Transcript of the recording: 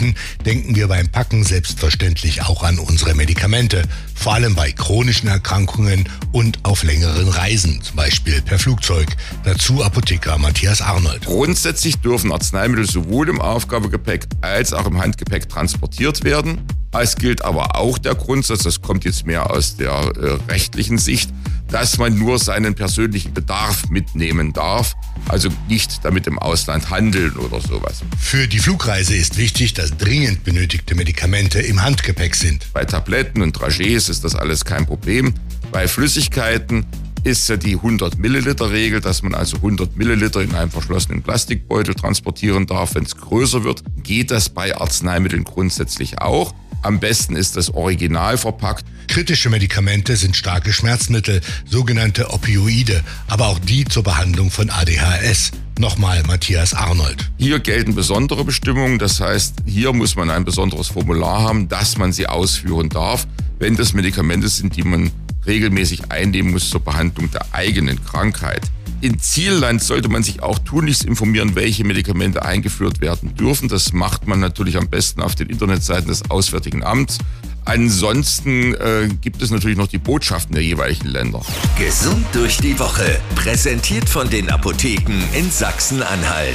Tabletten, denken wir beim Packen selbstverständlich auch an unsere Medikamente. Vor allem bei chronischen Erkrankungen und auf längeren Reisen, zum Beispiel per Flugzeug. Dazu Apotheker Matthias Arnold. Grundsätzlich dürfen Arzneimittel sowohl im Aufgabegepäck als auch im Handgepäck transportiert werden. Es gilt aber auch der Grundsatz, das kommt jetzt mehr aus der rechtlichen Sicht, dass man nur seinen persönlichen Bedarf mitnehmen darf, also nicht damit im Ausland handeln oder sowas. Für die Flugreise ist wichtig, dass dringend benötigte Medikamente im Handgepäck sind. Bei Tabletten und Dragees ist das alles kein Problem. Bei Flüssigkeiten ist ja die 100 Milliliter Regel, dass man also 100 Milliliter in einem verschlossenen Plastikbeutel transportieren darf. Wenn es größer wird, geht das bei Arzneimitteln grundsätzlich auch. Am besten ist das original verpackt. Kritische Medikamente sind starke Schmerzmittel, sogenannte Opioide, aber auch die zur Behandlung von ADHS. Nochmal Matthias Arnold. Hier gelten besondere Bestimmungen, das heißt, hier muss man ein besonderes Formular haben, dass man sie ausführen darf, wenn das Medikamente sind, die man regelmäßig einnehmen muss zur Behandlung der eigenen Krankheit. In Zielland sollte man sich auch tunlichst informieren, welche Medikamente eingeführt werden dürfen. Das macht man natürlich am besten auf den Internetseiten des Auswärtigen Amts. Ansonsten gibt es natürlich noch die Botschaften der jeweiligen Länder. Gesund durch die Woche, präsentiert von den Apotheken in Sachsen-Anhalt.